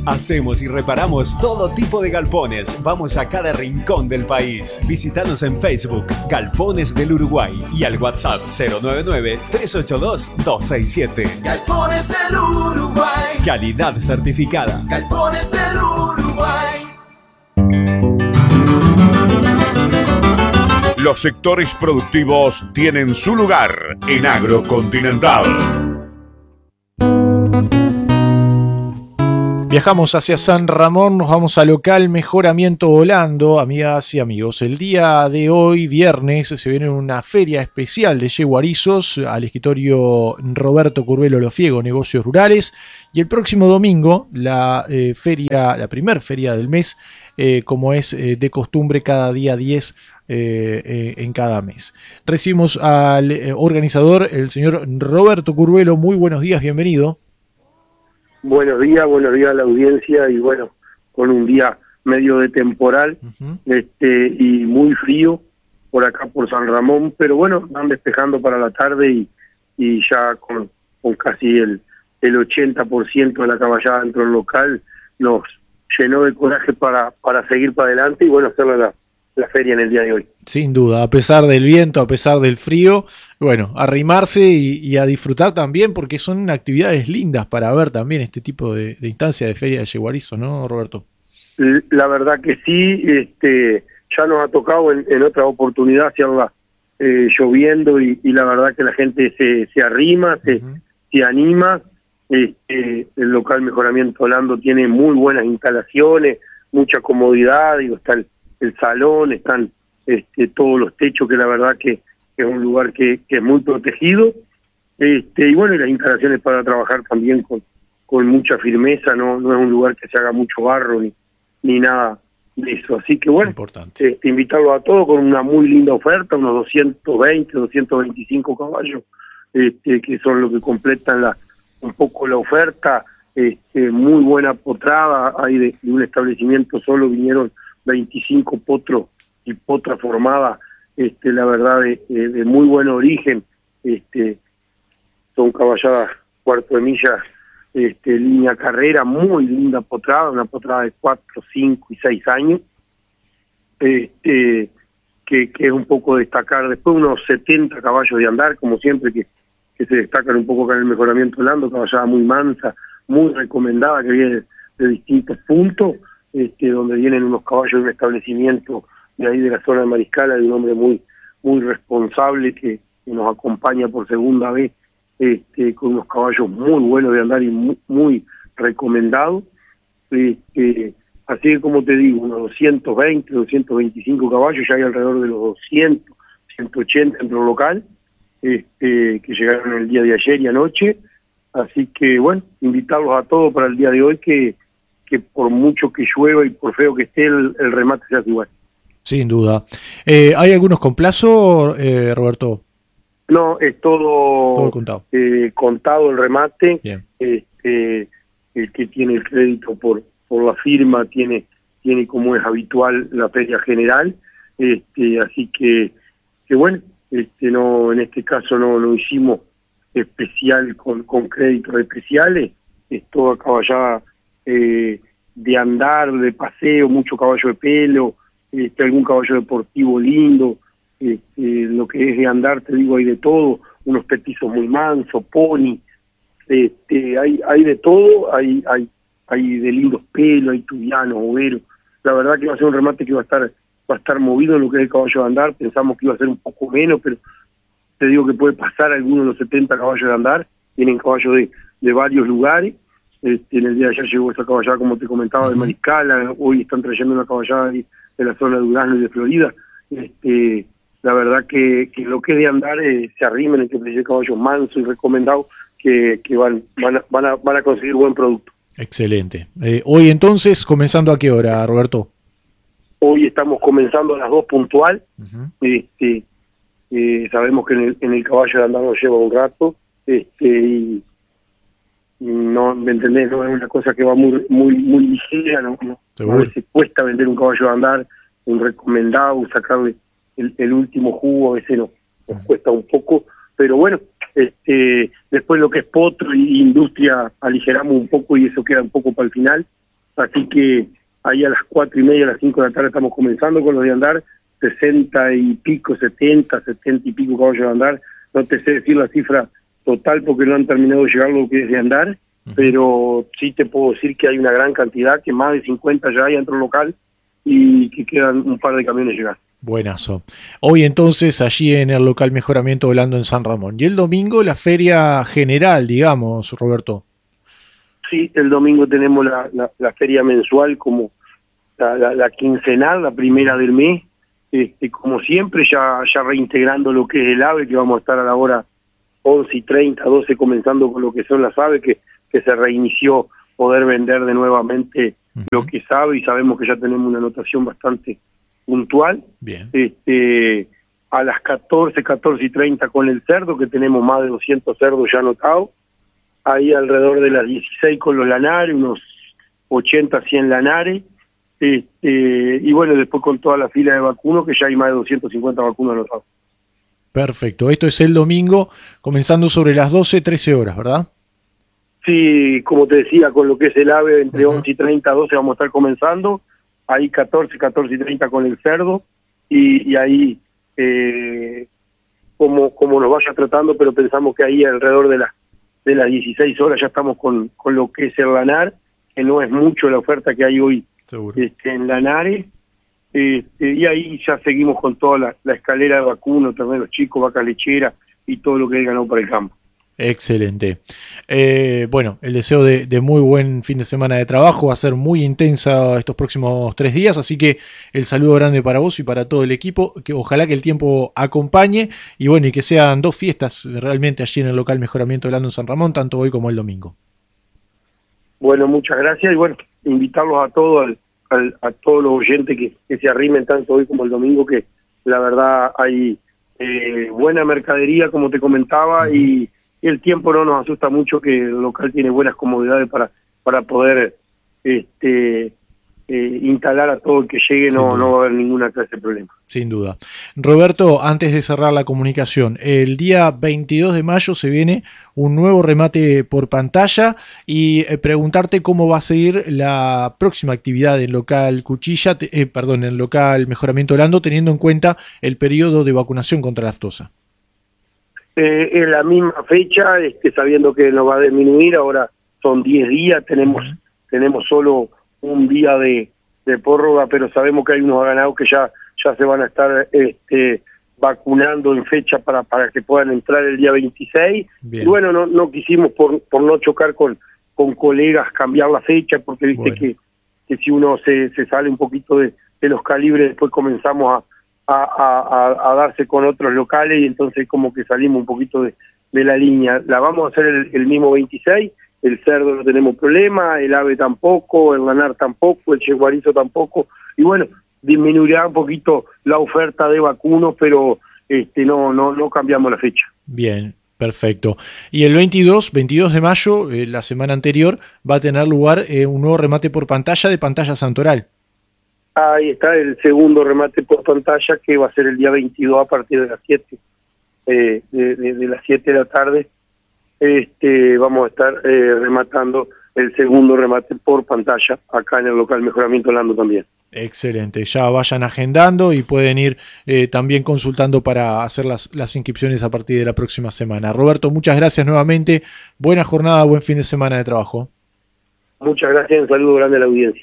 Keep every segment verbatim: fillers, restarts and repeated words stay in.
Hacemos y reparamos todo tipo de galpones. Vamos a cada rincón del país. Visítanos en Facebook, Galpones del Uruguay, y al WhatsApp cero nueve nueve, tres ocho dos, dos seis siete. Galpones del Uruguay. Calidad certificada. Galpones del Uruguay. Los sectores productivos tienen su lugar en Agrocontinental. Viajamos hacia San Ramón, nos vamos a local Mejoramiento Volando, amigas y amigos. El día de hoy, viernes, se viene una feria especial de yeguarizos al escritorio Roberto Curvelo Lofiego, Negocios Rurales. Y el próximo domingo, la eh, feria, la primer feria del mes, eh, como es eh, de costumbre, cada día diez eh, eh, en cada mes. Recibimos al eh, organizador, el señor Roberto Curvelo. Muy buenos días, bienvenido. Buenos días, buenos días a la audiencia, y bueno, con un día medio de temporal, uh-huh. este y muy frío por acá por San Ramón, pero bueno, van despejando para la tarde y, y ya con, con casi el, el ochenta por ciento de la caballada dentro del local nos llenó de coraje para, para seguir para adelante y bueno, hacer la, la feria en el día de hoy. Sin duda, a pesar del viento, a pesar del frío, bueno, arrimarse y, y a disfrutar también, porque son actividades lindas para ver también este tipo de, de instancia de feria de yeguarizo, ¿no, Roberto? La verdad que sí, este ya nos ha tocado en, en otra oportunidad hacerla eh, lloviendo y, y la verdad que la gente se, se arrima, se, uh-huh. se anima. Este, el local Mejoramiento Volando tiene muy buenas instalaciones, mucha comodidad, digo, está el, el salón, están Este, todos los techos, que la verdad que, que es un lugar que, que es muy protegido, este, y bueno, y las instalaciones para trabajar también con, con mucha firmeza, no no es un lugar que se haga mucho barro ni, ni nada de eso, así que bueno, este, invitarlos a todos con una muy linda oferta, unos doscientos veinte, doscientos veinticinco caballos, este, que son los que completan la un poco la oferta, este, muy buena potrada, hay de, de un establecimiento solo vinieron veinticinco potros y potra formada, este, la verdad, de, de, de muy buen origen, este, son caballadas cuarto de milla, este, línea carrera, muy linda potrada, una potrada de cuatro, cinco y seis años, este, que, que es un poco destacar, después unos setenta caballos de andar, como siempre, que, que se destacan un poco acá en el Mejoramiento Volando, caballada muy mansa, muy recomendada, que viene de, de distintos puntos, este, donde vienen unos caballos de un establecimiento de ahí de la zona de Mariscala, de un hombre muy muy responsable que, que nos acompaña por segunda vez, este, con unos caballos muy buenos de andar y muy, muy recomendados. Este, así que, como te digo, unos doscientos veinte, doscientos veinticinco caballos, ya hay alrededor de los doscientos, ciento ochenta dentro del local, este, que llegaron el día de ayer y anoche. Así que, bueno, invitarlos a todos para el día de hoy, que, que por mucho que llueva y por feo que esté, el, el remate se hace igual. Sin duda. Eh, ¿Hay algunos con plazo, eh, Roberto? No, es todo, todo contado. Eh, contado el remate. Bien. Este, el que tiene el crédito por por la firma tiene tiene como es habitual la feria general. Este, así que que bueno, este no en este caso no no hicimos especial con con créditos especiales. Es toda caballada eh, de andar, de paseo, mucho caballo de pelo. Este, algún caballo deportivo lindo, este, lo que es de andar, te digo, hay de todo, unos petizos muy mansos, pony, este, hay hay de todo, hay hay hay de lindos pelos, hay tubianos, overos. La verdad que va a ser un remate que va a estar va a estar movido en lo que es el caballo de andar. Pensamos que iba a ser un poco menos, pero te digo que puede pasar algunos de los setenta caballos de andar. Tienen caballos de, de varios lugares. Este, en el día de ayer llegó esa caballada, como te comentaba, de Mariscala. Hoy están trayendo una caballada de, de la zona de Durazno y de Florida. Este, la verdad que, que lo que es de andar eh, se arrimen en que ofrecer caballos mansos y recomendados que, que van, van, a, van, a, van a conseguir buen producto. Excelente. Eh, hoy entonces, ¿comenzando a qué hora, Roberto? Hoy estamos comenzando a las dos puntual. Uh-huh. Este, eh, sabemos que en el, en el caballo de andar nos lleva un rato. Este, y no, ¿me entendés? No es una cosa que va muy muy muy ligera, ¿no? no a veces cuesta vender un caballo de andar, un recomendado, sacarle el, el último jugo, a veces nos, nos cuesta un poco, pero bueno, este después lo que es potro y industria aligeramos un poco y eso queda un poco para el final, así que ahí a las cuatro y media, a las cinco de la tarde estamos comenzando con los de andar, sesenta y pico, setenta, setenta y pico caballos de andar, no te sé decir la cifra total porque no han terminado de llegar lo que es de andar, uh-huh. pero sí te puedo decir que hay una gran cantidad, que más de cincuenta ya hay dentro del local y que quedan un par de camiones llegar. Buenazo. Hoy entonces allí en el local Mejoramiento Volando en San Ramón. Y el domingo la feria general, digamos, Roberto. Sí, el domingo tenemos la, la, la feria mensual como la, la, la quincenal, la primera del mes, este, como siempre ya, ya reintegrando lo que es el AVE, que vamos a estar a la hora once y treinta, doce, comenzando con lo que son las aves, que, que se reinició poder vender de nuevamente uh-huh. lo que sabe, y sabemos que ya tenemos una anotación bastante puntual. Bien. Este, a las catorce, catorce y treinta con el cerdo, que tenemos más de doscientos cerdos ya anotados, ahí alrededor de las dieciséis con los lanares, unos ochenta, cien lanares, este, y bueno, después con toda la fila de vacunos, que ya hay más de doscientos cincuenta vacunos anotados. Perfecto, esto es el domingo, comenzando sobre las doce, trece horas, ¿verdad? Sí, como te decía, con lo que es el AVE, entre uh-huh. once y treinta, doce vamos a estar comenzando, ahí catorce, catorce y treinta con el cerdo, y, y ahí eh, como, como nos vaya tratando, pero pensamos que ahí alrededor de, la, de las dieciséis horas ya estamos con, con lo que es el lanar, que no es mucho la oferta que hay hoy este, en lanares, este, y ahí ya seguimos con toda la, la escalera de vacunos, también los chicos, vacas lecheras y todo lo que hay ganado para el campo. Excelente. Eh, bueno, el deseo de, de muy buen fin de semana de trabajo, va a ser muy intensa estos próximos tres días, así que el saludo grande para vos y para todo el equipo, que ojalá que el tiempo acompañe y bueno, y que sean dos fiestas realmente allí en el local Mejoramiento Volando en San Ramón, tanto hoy como el domingo. Bueno, muchas gracias y bueno, invitarlos a todos, al, al, a todos los oyentes que, que se arrimen tanto hoy como el domingo, que la verdad hay eh, buena mercadería, como te comentaba, uh-huh. y y el tiempo no nos asusta mucho, que el local tiene buenas comodidades para para poder este eh, instalar a todo el que llegue, no, no va a haber ninguna clase de problema. Sin duda. Roberto, antes de cerrar la comunicación, el día veintidós de mayo se viene un nuevo remate por pantalla y eh, preguntarte cómo va a seguir la próxima actividad en local Cuchilla, eh, perdón, en local Mejoramiento Volando, teniendo en cuenta el periodo de vacunación contra la aftosa. Eh, en la misma fecha, este, sabiendo que nos va a disminuir, ahora son diez días, tenemos uh-huh. tenemos solo un día de, de prórroga, pero sabemos que hay unos ganados que ya ya se van a estar este, vacunando en fecha para para que puedan entrar el día veintiséis. Bien. Y bueno, no no quisimos por por no chocar con con colegas cambiar la fecha, porque viste bueno. que, que si uno se, se sale un poquito de, de los calibres, después comenzamos a A, a, a darse con otros locales y entonces como que salimos un poquito de, de la línea. La vamos a hacer el, el mismo veintiséis, el cerdo no tenemos problema, el ave tampoco, el lanar tampoco, el yeguarizo tampoco, y bueno, disminuirá un poquito la oferta de vacunos, pero este no no no cambiamos la fecha. Bien, perfecto. Y el veintidós, veintidós de mayo, eh, la semana anterior, va a tener lugar eh, un nuevo remate por pantalla de Pantalla Santoral. Ahí está el segundo remate por pantalla, que va a ser el día veintidós a partir de las siete, eh, de, de, de las siete de la tarde. Este, vamos a estar eh, rematando el segundo remate por pantalla acá en el local Mejoramiento Volando también. Excelente, ya vayan agendando y pueden ir eh, también consultando para hacer las, las inscripciones a partir de la próxima semana. Roberto, muchas gracias nuevamente, buena jornada, buen fin de semana de trabajo. Muchas gracias, un saludo grande a la audiencia.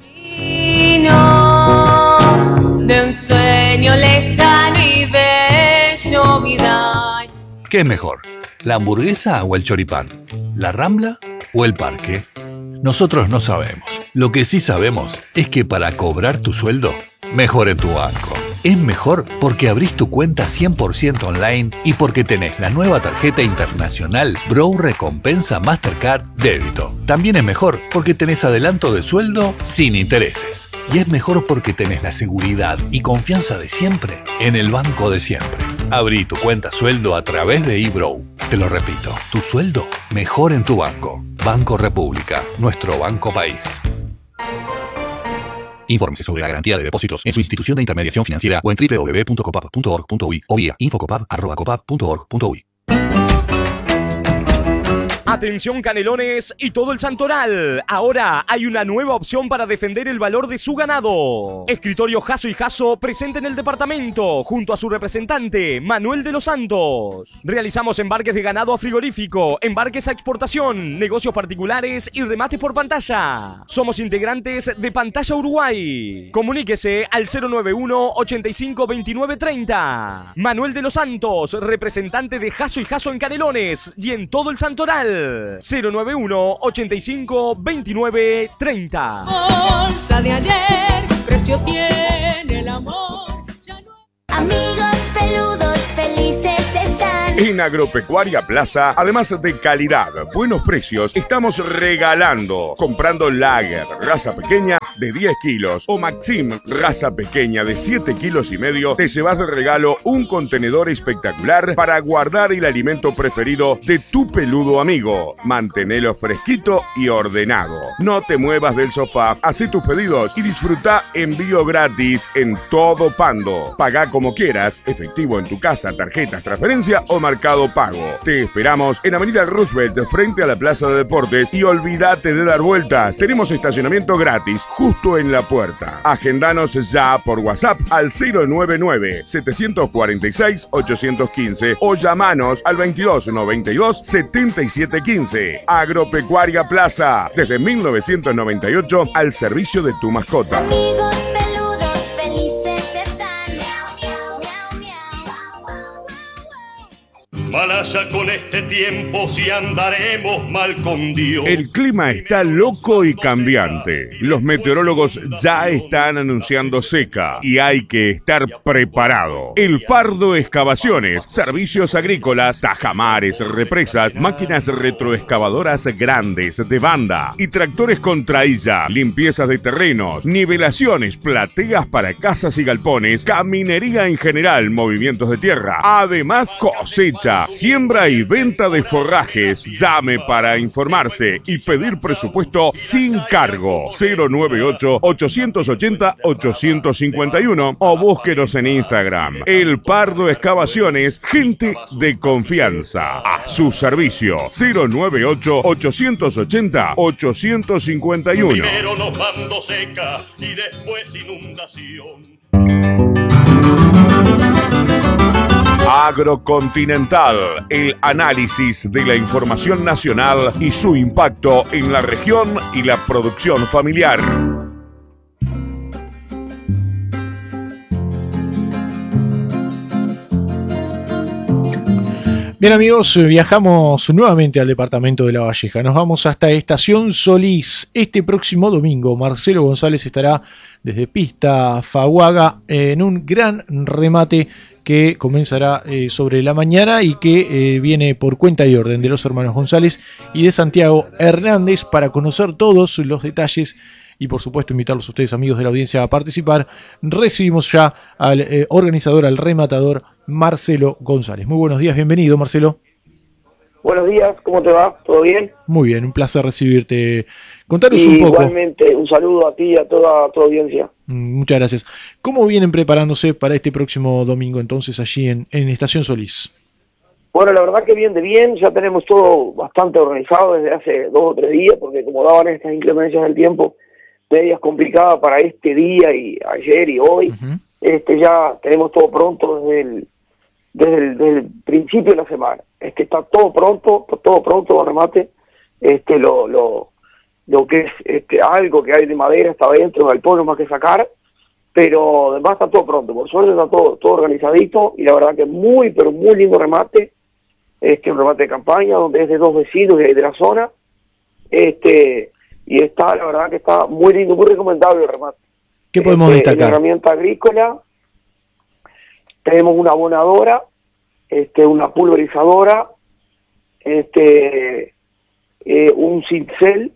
De un sueño lejano y bello vida. ¿Qué es mejor? ¿La hamburguesa o el choripán? ¿La Rambla o el parque? Nosotros no sabemos. Lo que sí sabemos es que para cobrar tu sueldo, mejor en tu banco. Es mejor porque abrís tu cuenta cien por ciento online y porque tenés la nueva tarjeta internacional Bro Recompensa Mastercard Débito. También es mejor porque tenés adelanto de sueldo sin intereses. Y es mejor porque tenés la seguridad y confianza de siempre en el banco de siempre. Abrí tu cuenta sueldo a través de eBrow. Te lo repito, tu sueldo mejor en tu banco. Banco República, nuestro banco país. Infórmese sobre la garantía de depósitos en su institución de intermediación financiera o en doble u doble u doble u punto copap punto org punto uy o vía infocopap arroba copap punto org punto uy. Atención Canelones y todo el Santoral. Ahora hay una nueva opción para defender el valor de su ganado. Escritorio Jasso y Jasso presente en el departamento junto a su representante Manuel de los Santos. Realizamos embarques de ganado a frigorífico, embarques a exportación, negocios particulares y remates por pantalla. Somos integrantes de Pantalla Uruguay. Comuníquese al cero nueve uno, ochenta y cinco, veintinueve, treinta. Manuel de los Santos, representante de Jasso y Jasso en Canelones y en todo el Santoral. cero nueve uno, ochenta y cinco, veintinueve, treinta. Bolsa de ayer, precio tiene el amor. Amigos peludos felices están. En Agropecuaria Plaza, además de calidad, buenos precios, estamos regalando. Comprando Lager, raza pequeña, de diez kilos, o Maxim, raza pequeña, de siete kilos y medio, te llevas de regalo un contenedor espectacular para guardar el alimento preferido de tu peludo amigo. Mantenelo fresquito y ordenado. No te muevas del sofá, haz tus pedidos y disfruta envío gratis en todo Pando. Pagá como quieras, efectivo en tu casa, tarjetas, transferencia o Mercado Pago. Te esperamos en Avenida Roosevelt, frente a la Plaza de Deportes, y olvídate de dar vueltas. Tenemos estacionamiento gratis justo en la puerta. Agendanos ya por WhatsApp al cero nueve nueve, siete cuatro seis, ocho uno cinco o llamanos al veintidós noventa y dos, setenta y siete quince. Agropecuaria Plaza, desde mil novecientos noventa y ocho al servicio de tu mascota. Amigos peludos felices están. Malaya con este tiempo si andaremos mal con Dios. El clima está loco y cambiante. Los meteorólogos ya están anunciando seca y hay que estar preparado. El Pardo Excavaciones, servicios agrícolas, tajamares, represas, máquinas retroexcavadoras grandes de banda y tractores con trailla, limpiezas de terrenos, nivelaciones, plateas para casas y galpones, caminería en general, movimientos de tierra, además cosecha, siembra y venta de forrajes. Llame para informarse y pedir presupuesto sin cargo. cero nueve ocho, ochocientos ochenta, ochocientos cincuenta y uno o búsquenos en Instagram. El Pardo Excavaciones, gente de confianza. A su servicio. cero nueve ocho, ochocientos ochenta, ochocientos cincuenta y uno. Primero nos mando seca y después inundación. Agrocontinental, el análisis de la información nacional y su impacto en la región y la producción familiar. Bien amigos, viajamos nuevamente al departamento de La Valleja. Nos vamos hasta Estación Solís. Este próximo domingo Marcelo González estará desde Pista Faguaga en un gran remate que comenzará eh, sobre la mañana y que eh, viene por cuenta y orden de los hermanos González y de Santiago Hernández. Para conocer todos los detalles y por supuesto invitarlos a ustedes, amigos de la audiencia, a participar, recibimos ya al eh, organizador, al rematador Marcelo González. Muy buenos días, bienvenido Marcelo. Buenos días, ¿cómo te va? ¿Todo bien? Muy bien, un placer recibirte. Contanos un poco. Igualmente, un saludo a ti y a toda tu audiencia. Muchas gracias. ¿Cómo vienen preparándose para este próximo domingo entonces allí en, en Estación Solís? Bueno, la verdad que bien de bien, ya tenemos todo bastante organizado desde hace dos o tres días, porque como daban estas inclemencias del tiempo, medias complicadas para este día y ayer y hoy, uh-huh. este ya tenemos todo pronto desde el, desde el, desde el principio de la semana. Este está todo pronto, todo pronto, remate, este lo, lo, lo que es este algo que hay de madera está dentro, galpón más que sacar, pero además está todo pronto, por suerte está todo, todo organizadito, y la verdad que muy, pero muy lindo remate, este un remate de campaña, donde es de dos vecinos de, de la zona, este y está, la verdad que está muy lindo, muy recomendable el remate. ¿Qué podemos este, destacar? En herramienta agrícola, tenemos una abonadora, este, una pulverizadora, este, eh, un cincel,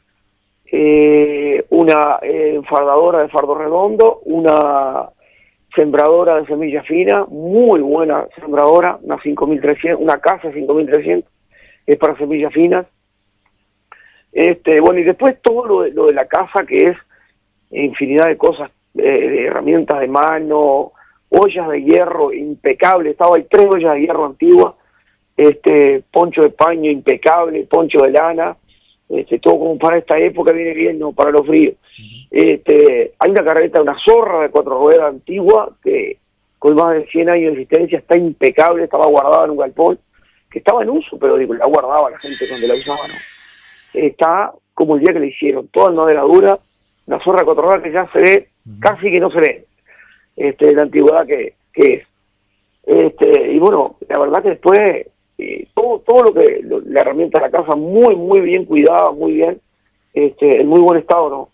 eh, una eh, enfardadora de fardo redondo, una sembradora de semilla fina, muy buena sembradora, una cinco mil trescientos, una casa cinco mil trescientos, es para semillas finas. Este, bueno, y después todo lo de, lo de la casa, que es infinidad de cosas, eh, de herramientas de mano, ollas de hierro impecable, estaba hay tres ollas de hierro antiguas, este poncho de paño impecable, poncho de lana, este, todo como para esta época viene bien, no para los fríos. Este, hay una carreta, una zorra de cuatro ruedas antigua que con más de cien años de existencia, está impecable, estaba guardada en un galpón, que estaba en uso, pero digo, la guardaba la gente cuando la usaba, ¿no? Está como el día que la hicieron, toda en madera dura, una zorra de cuatro ruedas que ya se ve, uh-huh. casi que no se ve, este, de la antigüedad que, que es. Este, y bueno, la verdad que después, eh, todo, todo lo que, lo, la herramienta de la casa, muy, muy bien cuidada, muy bien, este, en muy buen estado, ¿no?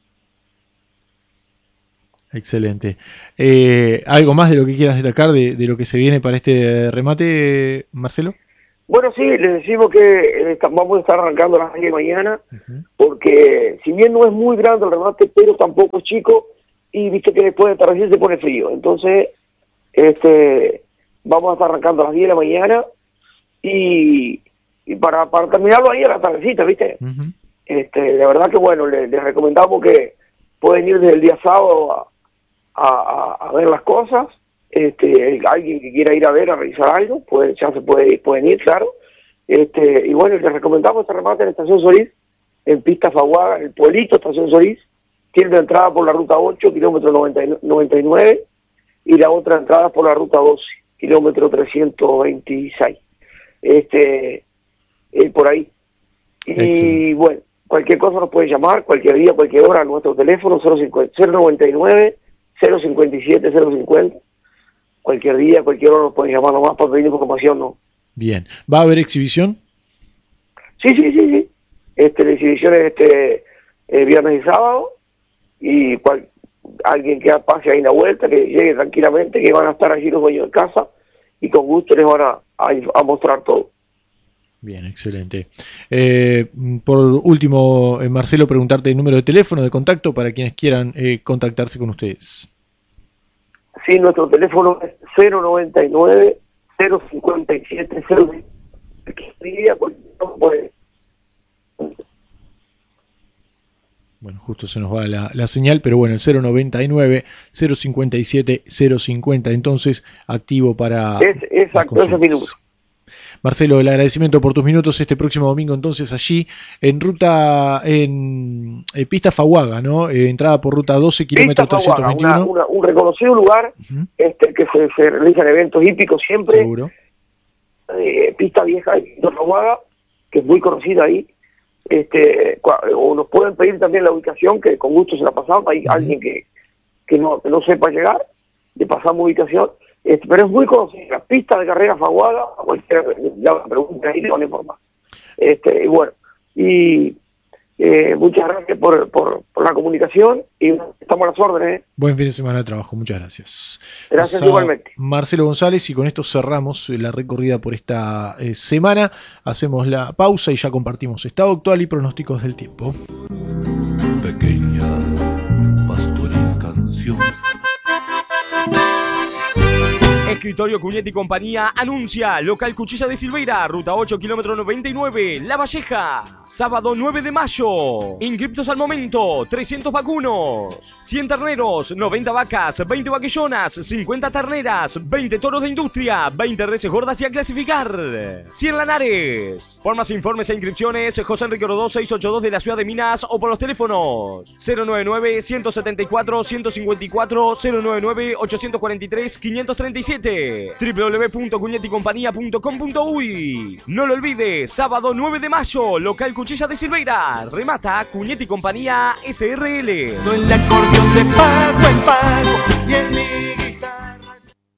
Excelente. Eh, ¿Algo más de lo que quieras destacar de, de lo que se viene para este remate, Marcelo? Bueno, sí, les decimos que eh, vamos a estar arrancando a las diez de mañana, uh-huh. porque si bien no es muy grande el remate, pero tampoco es chico, y viste que después de atardecer se pone frío. Entonces, este vamos a estar arrancando a las diez de la mañana, y, y para, para terminarlo ahí a la tardecita, ¿viste? Uh-huh. Este, la verdad que bueno, les, les recomendamos que pueden ir desde el día sábado a A, a ver las cosas, este, alguien que quiera ir a ver, a revisar algo, pues ya se puede ir, pueden ir, claro. Este, y bueno, les recomendamos este remate en la Estación Solís, en Pista Faguaga, en el pueblito Estación Solís. Tiene una entrada por la ruta ocho, kilómetro noventa y nueve, y la otra entrada por la ruta doce, kilómetro trescientos veintiséis. Este, eh, por ahí. Y excelente. Bueno, cualquier cosa nos puede llamar, cualquier día, cualquier hora, a nuestro teléfono cero noventa y nueve, cero cincuenta y siete, cero cincuenta. Cualquier día, cualquier hora nos pueden llamar nomás para pedir información, ¿no? Bien. ¿Va a haber exhibición? Sí, sí, sí, sí. Este, la exhibición es este eh, viernes y sábado, y cual, alguien que pase ahí en la vuelta, que llegue tranquilamente, que van a estar allí los dueños de casa, y con gusto les van a, a, a mostrar todo. Bien, excelente. Eh, por último, eh, Marcelo, preguntarte el número de teléfono de contacto para quienes quieran eh, contactarse con ustedes. Sí, nuestro teléfono es cero noventa y nueve, cero cincuenta y siete, cero. Bueno, justo se nos va la, la señal, pero bueno, el cero noventa y nueve, cero cincuenta y siete, cero cincuenta, entonces activo para... Es, exacto, ese es mi número. Marcelo, el agradecimiento por tus minutos este próximo domingo, entonces allí en ruta, en eh, Pista Faguaga, ¿no? Eh, entrada por ruta doce, kilómetro trescientos veintiuno. Una, una, un reconocido lugar, uh-huh. este que se, se realizan eventos hípicos siempre. Seguro. Eh, Pista Vieja de Faguaga, que es muy conocida ahí. Este, o nos pueden pedir también la ubicación, que con gusto se la pasamos. Hay uh-huh. alguien que, que, no, que no sepa llegar, le pasamos ubicación. Este, pero es muy conocida, la pista de carrera Faguaga, cualquiera la pregunta ahí le van a informar. Este, y bueno, y eh, muchas gracias por, por, por la comunicación, y estamos a las órdenes. ¿eh? Buen fin de semana de trabajo, muchas gracias. Gracias igualmente. Marcelo González, y con esto cerramos la recorrida por esta eh, semana. Hacemos la pausa y ya compartimos estado actual y pronósticos del tiempo. Pequeña pastoril canción. Escritorio Cuñetti y Compañía anuncia local Cuchilla de Silveira, ruta ocho, kilómetro noventa y nueve, La Valleja. Sábado nueve de mayo. Inscriptos al momento, trescientos vacunos, cien terneros, noventa vacas, veinte vaquillonas, cincuenta terneras, veinte toros de industria, veinte reses gordas y a clasificar. cien lanares. Por más informes e inscripciones, José Enrique Rodó seiscientos ochenta y dos de la ciudad de Minas, o por los teléfonos cero noventa y nueve, ciento setenta y cuatro, ciento cincuenta y cuatro, cero noventa y nueve, ochocientos cuarenta y tres, quinientos treinta y siete. doble u doble u doble u punto cuñetti compañía punto com punto uy. No lo olvides, sábado nueve de mayo, local Cuchilla de Silveira. Remata Cuñetti Compañía S R L. El acordeón de pago en pago y en mi guitarra.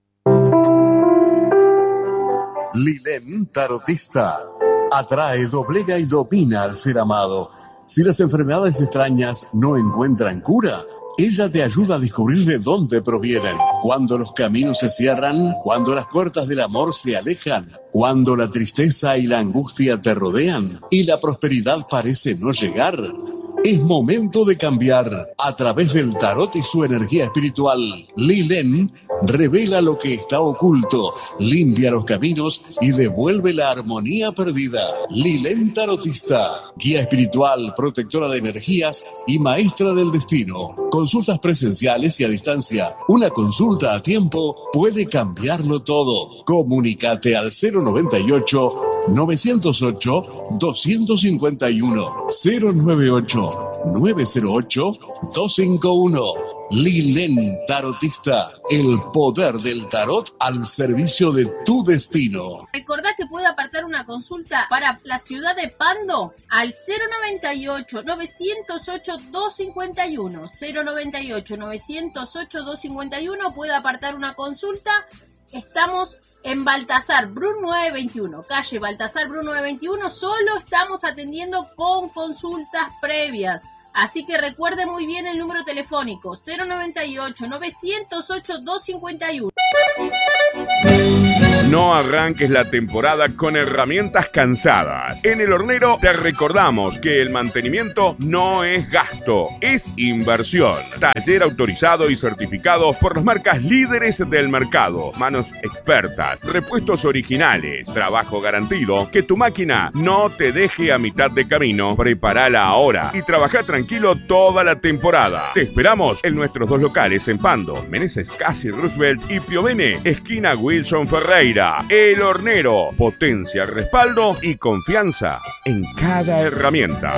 Lilén Tarotista atrae, doblega y domina al ser amado. Si las enfermedades extrañas no encuentran cura, ella te ayuda a descubrir de dónde provienen. Cuando los caminos se cierran, cuando las puertas del amor se alejan, cuando la tristeza y la angustia te rodean y la prosperidad parece no llegar, es momento de cambiar. A través del tarot y su energía espiritual, Lilén revela lo que está oculto, limpia los caminos y devuelve la armonía perdida. Lilén Tarotista, guía espiritual, protectora de energías y maestra del destino. Consultas presenciales y a distancia. Una consulta a tiempo puede cambiarlo todo. Comunícate al cero noventa y ocho, nueve cero ocho, dos cinco uno, cero nueve ocho, nueve cero ocho, dos cinco uno. Lilén Tarotista, el poder del tarot al servicio de tu destino. Recordá que puede apartar una consulta para la ciudad de Pando al cero noventa y ocho, novecientos ocho, doscientos cincuenta y uno. cero noventa y ocho, novecientos ocho, doscientos cincuenta y uno. Puede apartar una consulta. Estamos en Baltasar Brun novecientos veintiuno, calle Baltasar Brun novecientos veintiuno. Solo estamos atendiendo con consultas previas. Así que recuerde muy bien el número telefónico cero noventa y ocho, novecientos ocho, doscientos cincuenta y uno. No arranques la temporada con herramientas cansadas. En El Hornero te recordamos que el mantenimiento no es gasto, es inversión. Taller autorizado y certificado por las marcas líderes del mercado. Manos expertas, repuestos originales, trabajo garantido. Que tu máquina no te deje a mitad de camino. Prepárala ahora y trabaja tranquilo toda la temporada. Te esperamos en nuestros dos locales en Pando, Meneses Casi Roosevelt y Piovene, esquina Wilson Ferreira. El Hornero, potencia, respaldo y confianza en cada herramienta.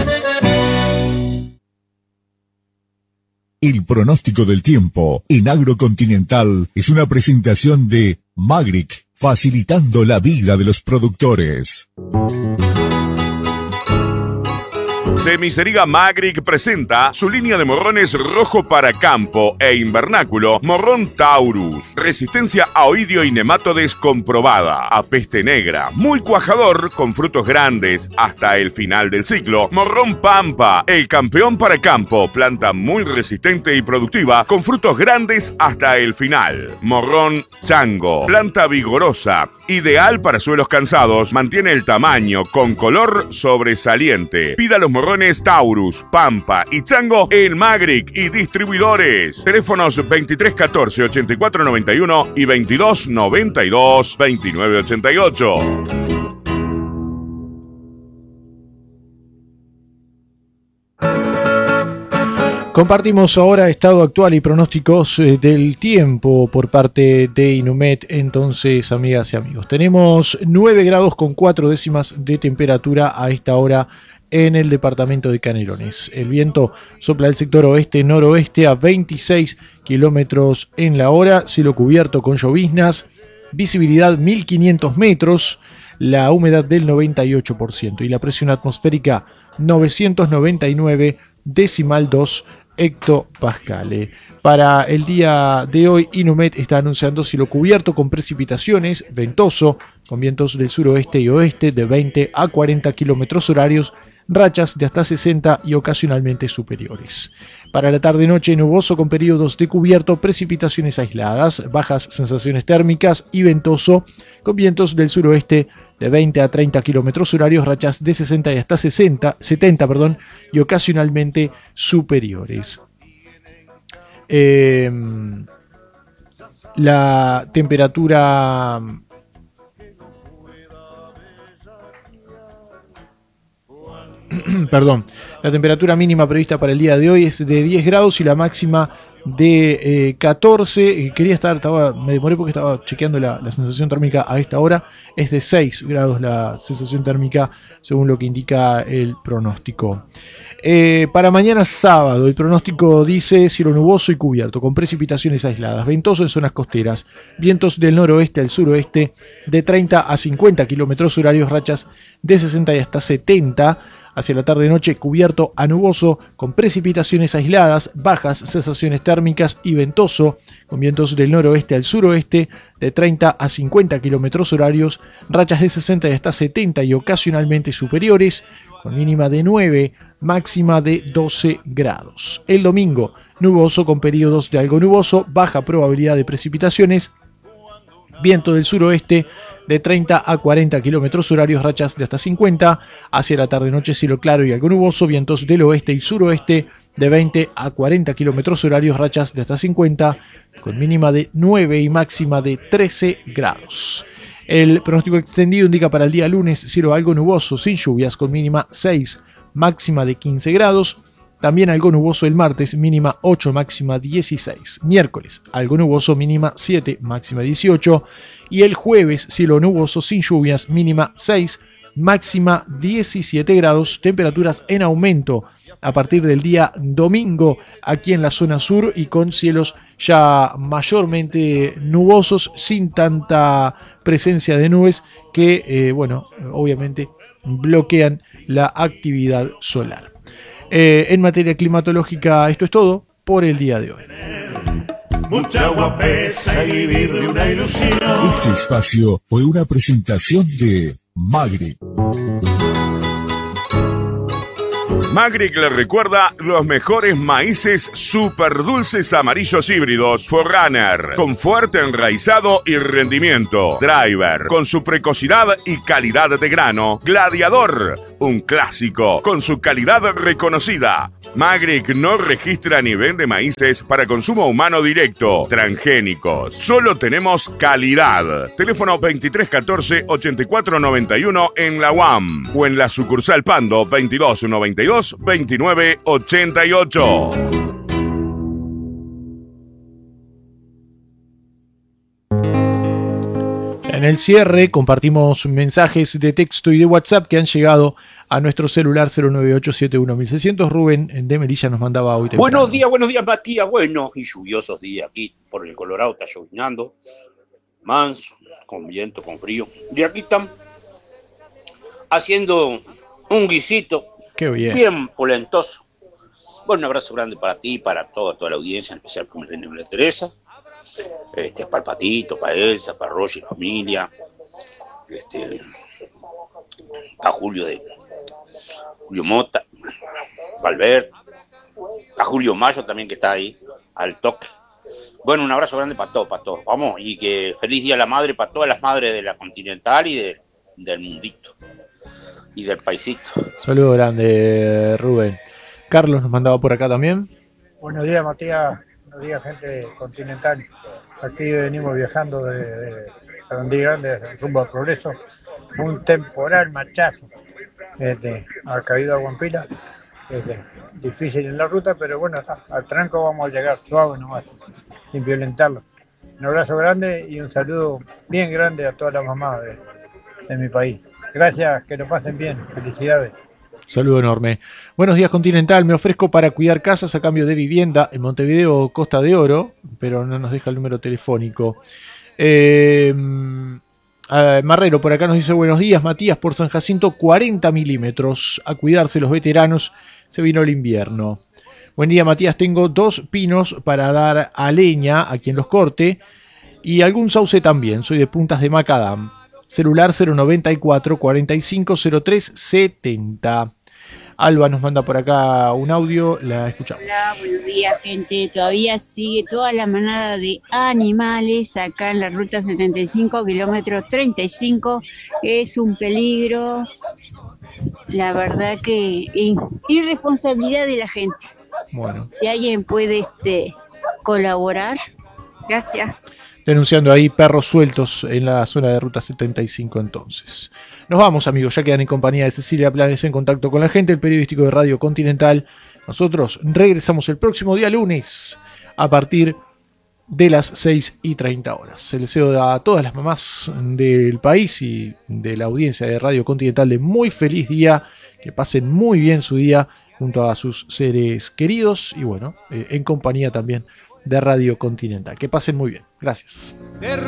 El pronóstico del tiempo en Agrocontinental es una presentación de Magric, facilitando la vida de los productores. Semiceriga Magric presenta su línea de morrones rojo para campo e invernáculo, morrón Taurus. Resistencia a oidio y nematodes comprobada, a peste negra, muy cuajador con frutos grandes hasta el final del ciclo. Morrón Pampa, el campeón para campo, planta muy resistente y productiva con frutos grandes hasta el final. Morrón Chango, planta vigorosa, ideal para suelos cansados, mantiene el tamaño con color sobresaliente. Pida los morrones Taurus, Pampa y Chango en Magric y distribuidores. Teléfonos veintitrés catorce, ochenta y cuatro noventa y uno y veintidós noventa y dos, veintinueve ochenta y ocho. Compartimos ahora estado actual y pronósticos del tiempo por parte de Inumet. Entonces, amigas y amigos, tenemos nueve grados con cuatro décimas de temperatura a esta hora en el departamento de Canelones. El viento sopla del sector oeste-noroeste a veintiséis kilómetros en la hora, cielo cubierto con lloviznas, visibilidad mil quinientos metros, la humedad del noventa y ocho por ciento y la presión atmosférica novecientos noventa y nueve decimal dos hectopascales. Para el día de hoy, Inumet está anunciando cielo cubierto con precipitaciones, ventoso, con vientos del suroeste y oeste de veinte a cuarenta kilómetros horarios, rachas de hasta sesenta y ocasionalmente superiores. Para la tarde-noche, nuboso con periodos de cubierto, precipitaciones aisladas, bajas sensaciones térmicas y ventoso, con vientos del suroeste de veinte a treinta kilómetros horarios, rachas de sesenta y hasta sesenta, setenta perdón, y ocasionalmente superiores. Eh, la temperatura perdón, la temperatura mínima prevista para el día de hoy es de diez grados y la máxima de eh, catorce. Quería estar, estaba, me demoré porque estaba chequeando la, la sensación térmica a esta hora. Es de seis grados la sensación térmica según lo que indica el pronóstico. Eh, para mañana sábado, el pronóstico dice cielo nuboso y cubierto, con precipitaciones aisladas, ventoso en zonas costeras, vientos del noroeste al suroeste de treinta a cincuenta kilómetros horarios, rachas de sesenta y hasta setenta. Hacia la tarde-noche, cubierto a nuboso, con precipitaciones aisladas, bajas sensaciones térmicas y ventoso, con vientos del noroeste al suroeste de treinta a cincuenta kilómetros horarios, rachas de sesenta y hasta setenta y ocasionalmente superiores, con mínima de nueve, máxima de doce grados. El domingo, nuboso con periodos de algo nuboso, baja probabilidad de precipitaciones, viento del suroeste de treinta a cuarenta kilómetros horarios, rachas de hasta cincuenta. Hacia la tarde-noche, cielo claro y algo nuboso, vientos del oeste y suroeste de veinte a cuarenta kilómetros horarios, rachas de hasta cincuenta, con mínima de nueve y máxima de trece grados. El pronóstico extendido indica para el día lunes cielo algo nuboso, sin lluvias, con mínima seis, máxima de quince grados. También algo nuboso el martes, mínima ocho, máxima dieciséis. Miércoles, algo nuboso, mínima siete, máxima dieciocho. Y el jueves, cielo nuboso sin lluvias, mínima seis, máxima diecisiete grados. Temperaturas en aumento a partir del día domingo aquí en la zona sur y con cielos ya mayormente nubosos, sin tanta presencia de nubes que, eh, bueno, obviamente bloquean la actividad solar. Eh, en materia climatológica, esto es todo por el día de hoy. Mucha agua pesa y vivir de una ilusión. Este espacio fue una presentación de Magric. Magric le recuerda los mejores maíces super dulces amarillos híbridos Forerunner, con fuerte enraizado y rendimiento. Driver, con su precocidad y calidad de grano. Gladiador, un clásico, con su calidad reconocida. Magric no registra ni vende maíces para consumo humano directo, transgénicos. Solo tenemos calidad. Teléfono veintitrés catorce ochenta y cuatro noventa y uno en la U A M o en la sucursal Pando veintidós noventa y dos veintinueve ochenta y ocho. En el cierre compartimos mensajes de texto y de WhatsApp que han llegado a nuestro celular cero nueve ocho siete uno mil seiscientos. Rubén de Melilla nos mandaba hoy temprano. Buenos días, buenos días, Matías. Buenos y lluviosos días aquí por el Colorado, está llovinando. Manso, con viento, con frío. Y aquí están haciendo un guisito. Qué bien. Bien polentoso. Bueno, un abrazo grande para ti, para toda, toda la audiencia, en especial para René y Teresa. Este, para el Patito, para Elsa, para Roger y familia. Este, para Julio de Julio Mota, para Alberto, para Julio Mayo también que está ahí, al toque. Bueno, un abrazo grande para todos, para todos. Vamos, y que feliz día a la madre para todas las madres de la Continental y de, del mundito y del paisito. Saludo grande, Rubén. Carlos nos mandaba por acá también. Buenos días, Matías. Buenos días, gente continental. Aquí venimos viajando de, de Sarandí Grande rumbo al Progreso. Un temporal machazo. Este, ha caído agua en pila. Este, difícil en la ruta, pero bueno, está. Al tranco vamos a llegar suave nomás, sin violentarlo. Un abrazo grande y un saludo bien grande a todas las mamás de, de mi país. Gracias, que lo pasen bien. Felicidades. Saludo enorme. Buenos días, Continental. Me ofrezco para cuidar casas a cambio de vivienda en Montevideo, Costa de Oro, pero no nos deja el número telefónico. Eh, eh, Marrero por acá nos dice: buenos días, Matías, por San Jacinto, cuarenta milímetros. A cuidarse los veteranos, se vino el invierno. Buen día, Matías. Tengo dos pinos para dar a leña a quien los corte y algún sauce también. Soy de Puntas de Macadam. Celular cero noventa y cuatro cuarenta y cinco cero tres setenta. Alba nos manda por acá un audio, la escuchamos. Hola, buenos días, gente. Todavía sigue toda la manada de animales acá en la ruta setenta y cinco, kilómetro treinta y cinco. Es un peligro, la verdad que es irresponsabilidad de la gente. Bueno. Si alguien puede este, colaborar, gracias. Denunciando ahí perros sueltos en la zona de ruta setenta y cinco entonces. Nos vamos, amigos, ya quedan en compañía de Cecilia Planes en contacto con la gente, el periodístico de Radio Continental. Nosotros regresamos el próximo día lunes a partir de las seis y treinta horas. El deseo a todas las mamás del país y de la audiencia de Radio Continental de muy feliz día, que pasen muy bien su día junto a sus seres queridos y bueno, eh, en compañía también de Radio Continental. Que pasen muy bien. Gracias.